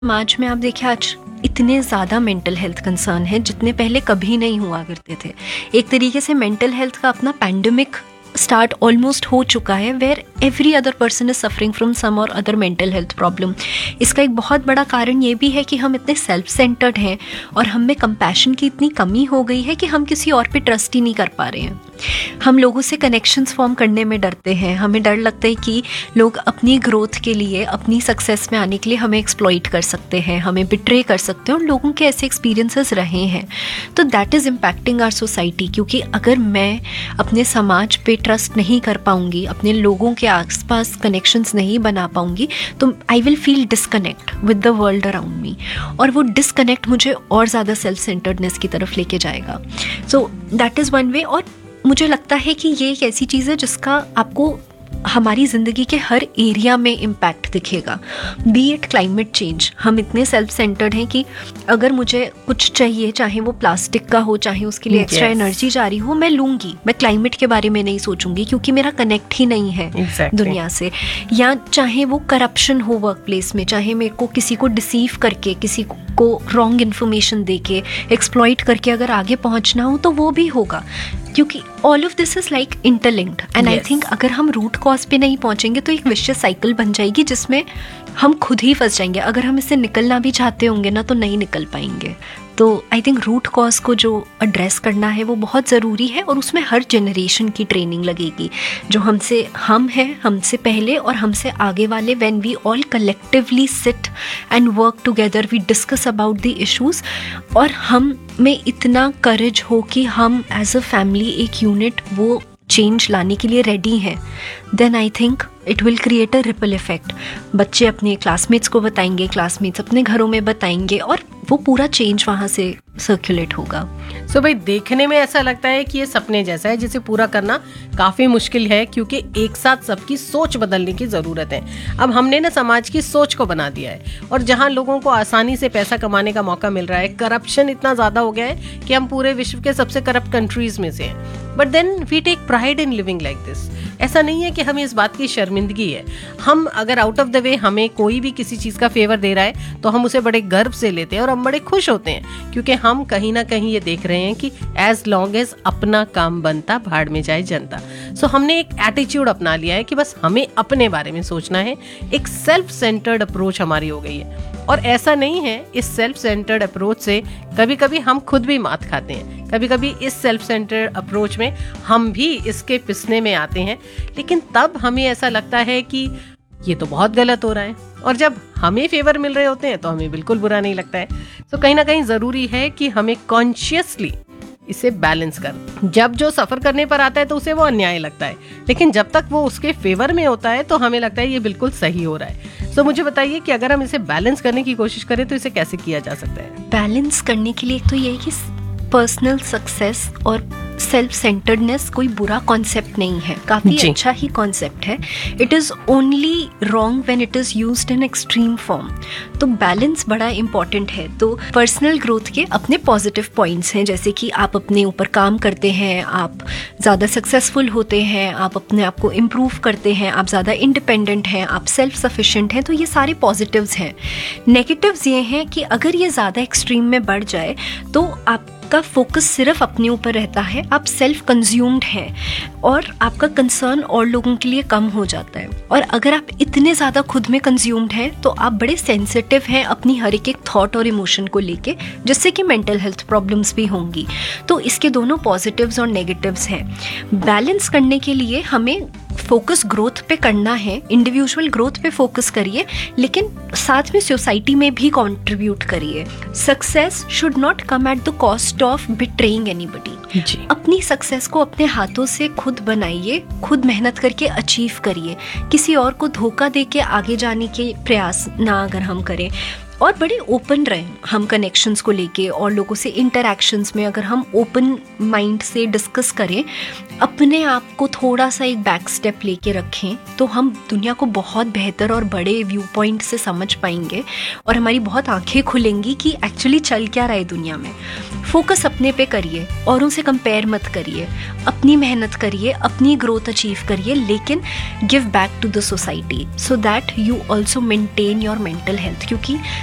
समाज में आप देखिए आज इतने ज़्यादा मेंटल हेल्थ कंसर्न है जितने पहले कभी नहीं हुआ करते थे। एक तरीके से मेंटल हेल्थ का अपना पैंडेमिक स्टार्ट ऑलमोस्ट हो चुका है, where every other person is suffering from some और अदर मेंटल हेल्थ प्रॉब्लम। इसका एक बहुत बड़ा कारण ये भी है कि हम इतने सेल्फ सेंटर्ड हैं और हम में कंपैशन की इतनी कमी हो गई है कि हम किसी और पे ट्रस्ट ही नहीं कर पा रहे हैं। हम लोगों से कनेक्शंस फॉर्म करने में डरते हैं। हमें डर लगता है कि लोग अपनी ग्रोथ के लिए, अपनी सक्सेस में आने के लिए हमें एक्सप्लॉइट कर सकते हैं, हमें बिट्रे कर सकते हैं, और लोगों के ऐसे एक्सपीरियंसेस रहे हैं। तो that is impacting our society, क्योंकि अगर मैं अपने समाज पे ट्रस्ट नहीं कर पाऊंगी, अपने लोगों के आसपास कनेक्शंस नहीं बना पाऊंगी, तो I will feel disconnect with the world around me, और वो डिस्कनेक्ट मुझे और ज़्यादा सेल्फ सेंटर्डनेस की तरफ लेके जाएगा। So that is one way. और मुझे लगता है कि ये एक ऐसी चीज़ है जिसका आपको हमारी ज़िंदगी के हर एरिया में इम्पैक्ट दिखेगा। B it climate change. हम इतने सेल्फ सेंटर्ड हैं कि अगर मुझे कुछ चाहिए, चाहे वो प्लास्टिक का हो, चाहे उसके लिए एक्स्ट्रा एनर्जी जा रही हो, मैं लूँगी। मैं क्लाइमेट के बारे में नहीं सोचूंगी क्योंकि मेरा कनेक्ट ही नहीं है दुनिया से। या चाहे वो करप्शन हो वर्क प्लेस में, चाहे मेरे को किसी को डिसीव करके, किसी को रॉन्ग इन्फॉर्मेशन दे के, एक्सप्लॉइट करके अगर आगे पहुँचना हो तो वो भी होगा, क्योंकि all of this is like interlinked. And I think अगर हम रूट कॉज पे नहीं पहुंचेंगे तो एक विशियस साइकिल बन जाएगी जिसमें हम खुद ही फंस जाएंगे। अगर हम इससे निकलना भी चाहते होंगे ना तो नहीं निकल पाएंगे। तो आई थिंक रूट कॉज को जो एड्रेस करना है वो बहुत ज़रूरी है, और उसमें हर जनरेशन की ट्रेनिंग लगेगी। जो हम हैं, हमसे पहले और हमसे आगे वाले, when we all collectively sit and work together, we discuss about the issues, और हम में इतना करेज हो कि हम एज अ फैमिली एक यूनिट वो चेंज लाने के लिए रेडी हैं, then I think it will create a ripple effect. बच्चे अपने क्लासमेट्स को बताएंगे, क्लासमेट्स अपने घरों में बताएंगे, और वो पूरा चेंज वहाँ से सर्कुलेट होगा। सो भाई, देखने में ऐसा लगता है कि ये सपने जैसा है जिसे पूरा करना काफ़ी मुश्किल है, क्योंकि एक साथ सबकी सोच बदलने की ज़रूरत है। अब हमने ना समाज की सोच को बना दिया है, और जहाँ लोगों को आसानी से पैसा कमाने का मौका मिल रहा है, करप्शन इतना ज़्यादा हो गया है कि हम पूरे विश्व के सबसे करप्ट कंट्रीज में से हैं। But then we take pride in living like this. ऐसा नहीं है कि हमें इस बात की शर्मिंदगी है। हम अगर आउट ऑफ द वे हमें कोई भी किसी चीज़ का फेवर दे रहा है तो हम उसे बड़े गर्व से लेते हैं और हम बड़े खुश होते हैं, क्योंकि हम कहीं ना कहीं ये देख रहे हैं कि एज लॉन्ग एज अपना काम बनता, भाड़ में जाए जनता। सो हमने एक एटीट्यूड अपना लिया है कि बस हमें अपने बारे में सोचना है। एक सेल्फ सेंटर्ड अप्रोच हमारी हो गई है, और ऐसा नहीं है, इस सेल्फ सेंटर्ड अप्रोच से कभी कभी हम खुद भी मात खाते हैं। कभी कभी इस सेल्फ सेंटर्ड अप्रोच में हम भी इसके पिसने में आते हैं, लेकिन तब हमें ऐसा लगता है कि ये तो बहुत गलत हो रहा है, और जब हमें फेवर मिल रहे होते हैं तो हमें बिल्कुल बुरा नहीं लगता है। तो कहीं ना कहीं ज़रूरी है कि हमें कॉन्शियसली इसे बैलेंस कर। जब जो सफ़र करने पर आता है तो उसे वो अन्याय लगता है, लेकिन जब तक वो उसके फेवर में होता है तो हमें लगता है ये बिल्कुल सही हो रहा है। तो मुझे बताइए कि अगर हम इसे बैलेंस करने की कोशिश करें तो इसे कैसे किया जा सकता है? बैलेंस करने के लिए एक तो ये है कि पर्सनल सक्सेस और सेल्फ सेंटर्डनेस कोई बुरा कॉन्सेप्ट नहीं है, काफ़ी अच्छा ही कॉन्सेप्ट है। It is only wrong when it is used in extreme form. तो बैलेंस बड़ा इंपॉर्टेंट है। तो पर्सनल ग्रोथ के अपने पॉजिटिव पॉइंट्स हैं, जैसे कि आप अपने ऊपर काम करते हैं, आप ज़्यादा सक्सेसफुल होते हैं, आप अपने आप को इम्प्रूव करते हैं, आप ज़्यादा इंडिपेंडेंट हैं, आप सेल्फ सफिशिएंट हैं। तो ये सारे पॉजिटिव्स हैं। नेगेटिव्स ये हैं कि अगर ये ज़्यादा एक्सट्रीम में बढ़ जाए तो आपका फोकस सिर्फ अपने ऊपर रहता है, आप सेल्फ कंज्यूम्ड हैं, और आपका कंसर्न और लोगों के लिए कम हो जाता है। और अगर आप इतने ज़्यादा खुद में कंज्यूम्ड हैं तो आप बड़े सेंसिटिव हैं अपनी हर एक थॉट और इमोशन को लेके, जिससे कि मेंटल हेल्थ प्रॉब्लम्स भी होंगी। तो इसके दोनों पॉजिटिव्स और नेगेटिव्स हैं। बैलेंस करने के लिए हमें फोकस ग्रोथ पे करना है, इंडिविजुअल ग्रोथ पे फोकस करिए, लेकिन साथ में सोसाइटी में भी कंट्रीब्यूट करिए। Success should not come at the cost of betraying anybody. अपनी सक्सेस को अपने हाथों से खुद बनाइए, खुद मेहनत करके अचीव करिए। किसी और को धोखा दे के आगे जाने के प्रयास ना अगर हम करें, और बड़े ओपन रहें हम कनेक्शंस को लेके, और लोगों से इंटरैक्शंस में अगर हम ओपन माइंड से डिस्कस करें, अपने आप को थोड़ा सा एक बैक स्टेप लेके रखें, तो हम दुनिया को बहुत बेहतर और बड़े व्यू पॉइंट से समझ पाएंगे, और हमारी बहुत आंखें खुलेंगी कि एक्चुअली चल क्या रहा है दुनिया में। फोकस अपने पे करिए, औरों से कंपेयर मत करिए, अपनी मेहनत करिए, अपनी ग्रोथ अचीव करिए, लेकिन give back to the society so that you also maintain your mental health. क्योंकि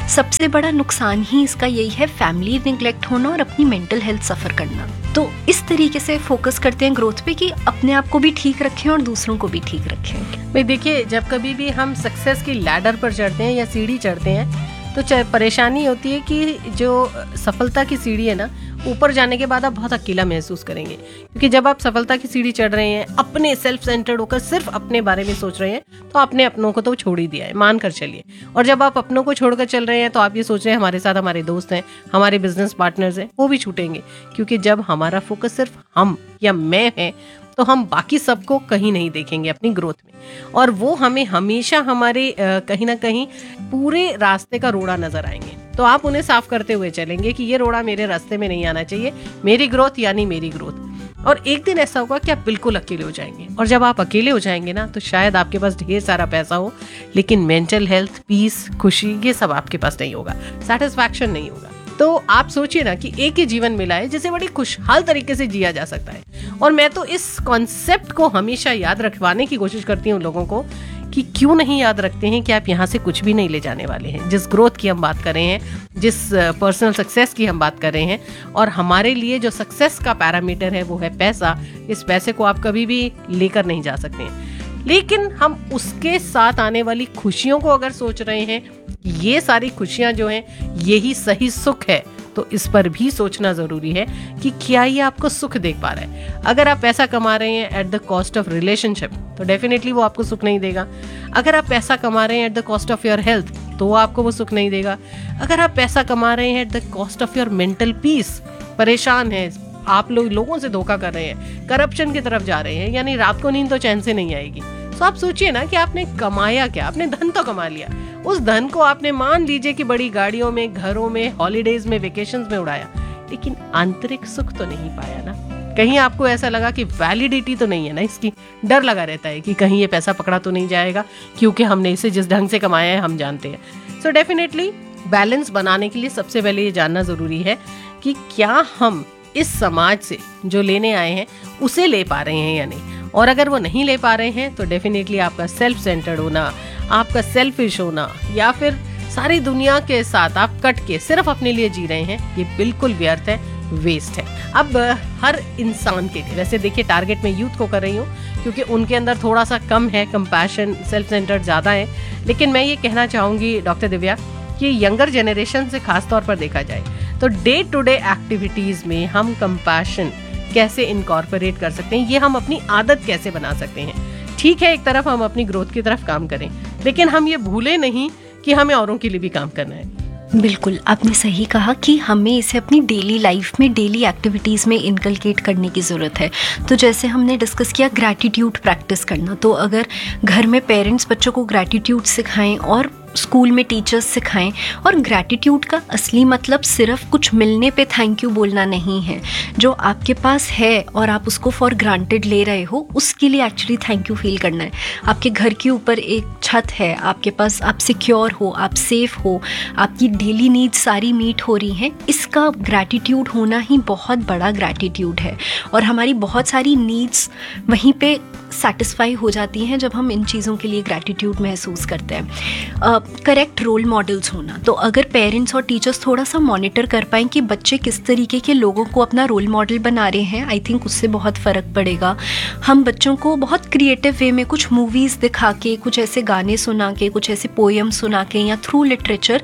सबसे बड़ा नुकसान ही इसका यही है, फैमिली निगलेक्ट होना और अपनी मेंटल हेल्थ सफ़र करना। तो इस तरीके से फोकस करते हैं ग्रोथ पे कि अपने आप को भी ठीक रखें और दूसरों को भी ठीक रखें। भाई देखिए, जब कभी भी हम सक्सेस की लैडर पर चढ़ते हैं या सीढ़ी चढ़ते हैं तो परेशानी होती है कि जो सफलता की सीढ़ी है ना, ऊपर जाने के बाद आप बहुत अकेला महसूस करेंगे, क्योंकि जब आप सफलता की सीढ़ी चढ़ रहे हैं, अपने सेल्फ सेंटर्ड होकर सिर्फ अपने बारे में सोच रहे हैं, तो आपने अपनों को तो छोड़ ही दिया है, मान कर चलिए। और जब आप अपनों को छोड़कर चल रहे हैं तो आप ये सोच रहे हैं हमारे साथ हमारे दोस्त हैं, हमारे बिजनेस पार्टनर्स हैं, वो भी छूटेंगे। क्योंकि जब हमारा फोकस सिर्फ हम या मैं है तो हम बाकी सबको कहीं नहीं देखेंगे अपनी ग्रोथ में, और वो हमें हमेशा हमारे कहीं ना कहीं पूरे रास्ते का रोड़ा नजर आएंगे। तो आप उन्हें साफ करते हुए चलेंगे कि ये रोड़ा मेरे रास्ते में नहीं आना चाहिए, मेरी ग्रोथ यानी मेरी ग्रोथ। और एक दिन ऐसा होगा कि आप बिल्कुल अकेले हो जाएंगे, और जब आप अकेले हो जाएंगे ना, तो शायद आपके पास ढेर सारा पैसा हो, लेकिन मेंटल हेल्थ, पीस, खुशी, ये सब आपके पास नहीं होगा, सेटिस्फैक्शन नहीं होगा। तो आप सोचिए ना कि एक ही जीवन मिला है जिसे बड़ी खुशहाल तरीके से जिया जा सकता है। और मैं तो इस कॉन्सेप्ट को हमेशा याद रखवाने की कोशिश करती हूँ लोगों को कि क्यों नहीं याद रखते हैं कि आप यहाँ से कुछ भी नहीं ले जाने वाले हैं। जिस ग्रोथ की हम बात कर रहे हैं, जिस पर्सनल सक्सेस की हम बात कर रहे हैं, और हमारे लिए जो सक्सेस का पैरामीटर है वो है पैसा। इस पैसे को आप कभी भी लेकर नहीं जा सकते हैं, लेकिन हम उसके साथ आने वाली खुशियों को अगर सोच रहे हैं, ये सारी खुशियां जो हैं यही सही सुख है, तो इस पर भी सोचना जरूरी है कि क्या ये आपको सुख दे पा रहा है। अगर आप पैसा कमा रहे हैं at the cost of relationship, तो डेफिनेटली वो आपको सुख नहीं देगा। अगर आप पैसा कमा रहे हैं at the cost of your health, तो वो आपको वो सुख नहीं देगा। अगर आप पैसा कमा रहे हैं at the cost of your mental peace, परेशान है आप, लोगों से धोखा कर रहे हैं, करप्शन की तरफ जा रहे हैं, यानी रात को नींद तो चैन से नहीं आएगी। तो आप सोचिए ना कि आपने कमाया क्या, आपने धन तो कमा लिया, उस धन को आपने मान लीजिए कि बड़ी गाड़ियों में, घरों में, हॉलीडेज में, वेकेशंस में उड़ाया, लेकिन आंतरिक सुख तो नहीं पाया ना। कहीं आपको ऐसा लगा कि वैलिडिटी तो नहीं है ना इसकी, डर लगा रहता है कि कहीं ये पैसा पकड़ा तो नहीं जाएगा, क्योंकि हमने इसे जिस ढंग से कमाया है हम जानते हैं। सो डेफिनेटली बैलेंस बनाने के लिए सबसे पहले ये जानना जरूरी है कि क्या हम इस समाज से जो लेने आए हैं उसे ले पा रहे हैं या नहीं। और अगर वो नहीं ले पा रहे हैं तो डेफिनेटली आपका सेल्फ सेंटर्ड होना, आपका सेल्फिश होना, या फिर सारी दुनिया के साथ आप कट के सिर्फ अपने लिए जी रहे हैं, ये बिल्कुल व्यर्थ है, वेस्ट है। अब हर इंसान के लिए, वैसे देखिए टारगेट में यूथ को कर रही हूँ क्योंकि उनके अंदर थोड़ा सा कम है कंपैशन, सेल्फ सेंटर्ड ज़्यादा है, लेकिन मैं ये कहना चाहूँगी डॉक्टर दिव्या कि यंगर जनरेशन से खास तौर पर देखा जाए तो डे टू डे एक्टिविटीज़ में हम कंपैशन कैसे इनकॉर्पोरेट कर सकते हैं, ये हम अपनी आदत कैसे बना सकते हैं। ठीक है, एक तरफ हम अपनी ग्रोथ की तरफ काम करें, लेकिन हम ये भूले नहीं कि हमें औरों के लिए भी काम करना है। बिल्कुल, आपने सही कहा कि हमें इसे अपनी डेली लाइफ में, डेली एक्टिविटीज़ में इनकलकेट करने की ज़रूरत है। तो जैसे हमने डिस्कस किया ग्रैटिट्यूड प्रैक्टिस करना, तो अगर घर में पेरेंट्स बच्चों को ग्रैटिट्यूड सिखाएं और स्कूल में टीचर्स सिखाएं, और ग्रैटिट्यूड का असली मतलब सिर्फ कुछ मिलने पे थैंक यू बोलना नहीं है। जो आपके पास है और आप उसको फॉर ग्रांटेड ले रहे हो, उसके लिए एक्चुअली थैंक यू फील करना है। आपके घर के ऊपर एक छत है, आपके पास, आप सिक्योर हो, आप सेफ हो, आपकी डेली नीड्स सारी मीट हो रही हैं, इसका ग्रैटिट्यूड होना ही बहुत बड़ा ग्रैटिट्यूड है। और हमारी बहुत सारी नीड्स वहीं पे सेटिस्फाई हो जाती हैं जब हम इन चीज़ों के लिए ग्रैटिट्यूड महसूस करते हैं। करेक्ट रोल मॉडल्स होना, तो अगर पेरेंट्स और टीचर्स थोड़ा सा मॉनिटर कर पाएँ कि बच्चे किस तरीके के लोगों को अपना रोल मॉडल बना रहे हैं, आई थिंक उससे बहुत फ़र्क पड़ेगा। हम बच्चों को बहुत क्रिएटिव वे में कुछ मूवीज़ दिखा के, कुछ ऐसे गाने सुना के, कुछ ऐसे पोएम सुना के, या थ्रू लिटरेचर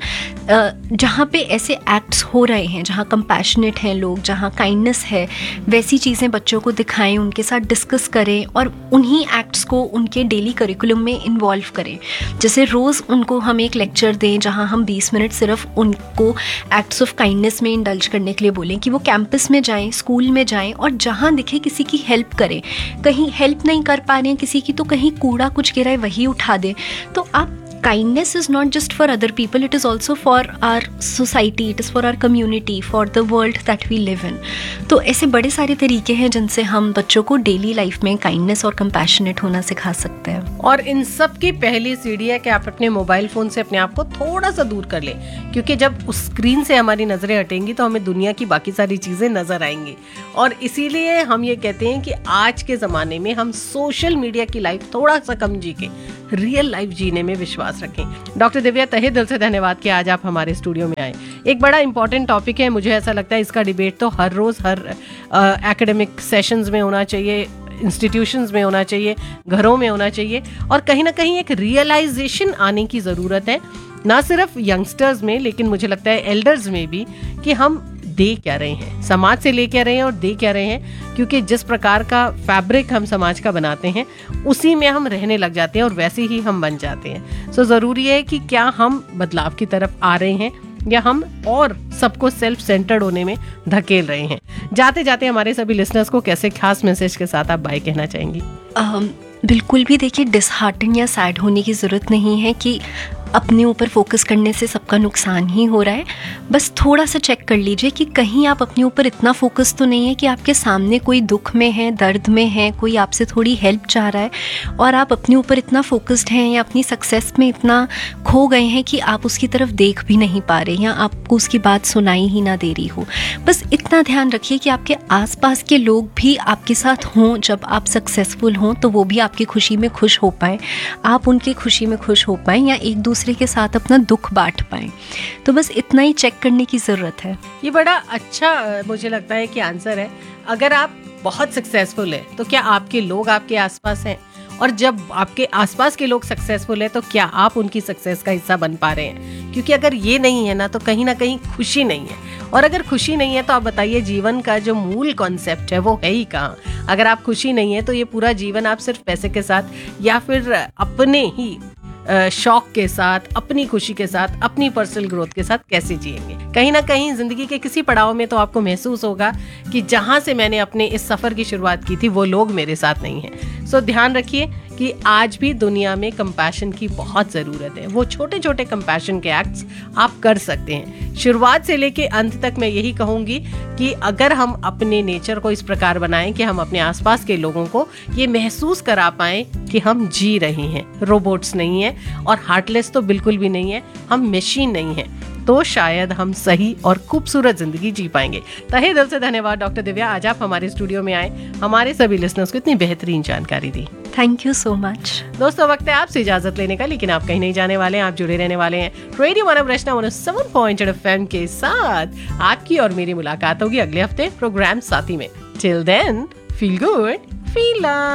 जहाँ पे ऐसे एक्ट्स हो रहे हैं, जहाँ कंपैशनेट हैं लोग, जहाँ काइंडनेस है, वैसी चीज़ें बच्चों को दिखाएं, उनके साथ डिस्कस करें और उन्हीं एक्ट्स को उनके डेली करिकुलम में इन्वॉल्व करें। जैसे रोज़ उनको हम एक लेक्चर दें जहाँ हम 20 मिनट सिर्फ उनको एक्ट्स ऑफ काइंडनेस में इंडल्ज करने के लिए बोलें, कि वो कैंपस में जाएं, स्कूल में जाएं, और जहाँ दिखे किसी की हेल्प करें। कहीं हेल्प नहीं कर पा रहे हैं किसी की, तो कहीं कूड़ा कुछ गिरा है वही उठा दें। तो आप kindness is not just for other people, it is also for our society, it is for our community, for the world that we live in. तो ऐसे बड़े सारे तरीके हैं जिनसे हम बच्चों को डेली लाइफ में काइंडनेस और कंपैशनेट होना सिखा सकते हैं। और इन सब की पहली सीढ़ी है कि आप अपने मोबाइल फोन से अपने आप को थोड़ा सा दूर कर लें, क्योंकि जब उस स्क्रीन से हमारी नजरें हटेंगी तो हमें दुनिया की बाकी सारी चीजें नजर आएंगी। और इसीलिए हम ये कहते हैं कि आज के जमाने में हम सोशल मीडिया की लाइफ थोड़ा सा कम जी के रियल लाइफ जीने में विश्वास पास रखें। डॉक्टर दिव्या, तहे दिल से धन्यवाद कि आज आप हमारे स्टूडियो में आए। एक बड़ा इंपॉर्टेंट टॉपिक है, मुझे ऐसा लगता है इसका डिबेट तो हर रोज़ हर एकेडमिक सेशंस में होना चाहिए, इंस्टीट्यूशंस में होना चाहिए, घरों में होना चाहिए, और कहीं ना कहीं एक रियलाइजेशन आने की ज़रूरत है, ना सिर्फ यंगस्टर्स में लेकिन मुझे लगता है एल्डर्स में भी, कि हम दे क्या रहे हैं, समाज से ले क्या रहे हैं और दे क्या रहे हैं। क्योंकि जिस प्रकार का फैब्रिक हम समाज का बनाते हैं उसी में हम रहने लग जाते हैं और वैसे ही हम बन जाते हैं। सो ज़रूरी है कि क्या हम बदलाव की तरफ आ रहे हैं या हम और सबको सेल्फ सेंटर्ड होने में धकेल रहे हैं। जाते जाते हमारे सभी लिसनर्स को कैसे खास मैसेज के साथ आप बाय कहना चाहेंगी? बिल्कुल भी देखिए डिसहार्टन या सैड होने की ज़रूरत नहीं है कि अपने ऊपर फोकस करने से सबका नुकसान ही हो रहा है। बस थोड़ा सा चेक कर लीजिए कि कहीं आप अपने ऊपर इतना फोकस तो नहीं है कि आपके सामने कोई दुख में है, दर्द में है, कोई आपसे थोड़ी हेल्प चाह रहा है और आप अपने ऊपर इतना फोकस्ड हैं या अपनी सक्सेस में इतना खो गए हैं कि आप उसकी तरफ देख भी नहीं पा रहे या आपको उसकी बात सुनाई ही ना दे रही हो। बस इतना ध्यान रखिए कि आपके आसपास के लोग भी आपके साथ हों, जब आप सक्सेसफुल हों तो वो भी आपकी खुशी में खुश हो पाएँ, आप उनकी खुशी में खुश हो पाएँ या एक दूसरे के साथ अपना दुख बांट पाएं। तो बस इतना ही चेक करने की ज़रूरत है। ये बड़ा अच्छा मुझे लगता है कि आंसर है। अगर आप बहुत सक्सेसफुल है तो क्या आपके लोग आपके आसपास हैं, और जब आपके आसपास के लोग सक्सेसफुल है तो क्या आप उनकी सक्सेस का हिस्सा बन पा रहे हैं? क्योंकि अगर ये नहीं है ना तो कहीं ना कहीं खुशी नहीं है, और अगर खुशी नहीं है तो आप बताइए जीवन का जो मूल कॉन्सेप्ट है वो है ही कहाँ? अगर आप खुशी नहीं है तो ये पूरा जीवन आप सिर्फ पैसे के साथ या फिर अपने ही शौक के साथ, अपनी खुशी के साथ, अपनी पर्सनल ग्रोथ के साथ कैसे जिएंगे? कहीं ना कहीं जिंदगी के किसी पड़ाव में तो आपको महसूस होगा कि जहां से मैंने अपने इस सफर की शुरुआत की थी वो लोग मेरे साथ नहीं हैं। सो ध्यान रखिए कि आज भी दुनिया में कंपैशन की बहुत ज़रूरत है। वो छोटे छोटे कंपैशन के एक्ट्स आप कर सकते हैं। शुरुआत से लेके अंत तक मैं यही कहूँगी कि अगर हम अपने नेचर को इस प्रकार बनाएं कि हम अपने आसपास के लोगों को ये महसूस करा पाएं कि हम जी रहे हैं, रोबोट्स नहीं हैं और हार्टलेस तो बिल्कुल भी नहीं है, हम मशीन नहीं हैं, तो शायद हम सही और खूबसूरत जिंदगी जी पाएंगे। तहे दिल से धन्यवाद डॉक्टर दिव्या, आज आप हमारे स्टूडियो में आए, हमारे सभी लिसनर्स को इतनी बेहतरीन जानकारी दी। Thank you so much. दोस्तों, वक्त है आपसे इजाजत लेने का, लेकिन आप कहीं नहीं जाने वाले हैं, आप जुड़े रहने वाले हैं रेडियो मानव रचना 107.8 FM के साथ। आपकी और मेरी मुलाकात होगी अगले हफ्ते प्रोग्राम साथी में। Till then, feel good, feel love.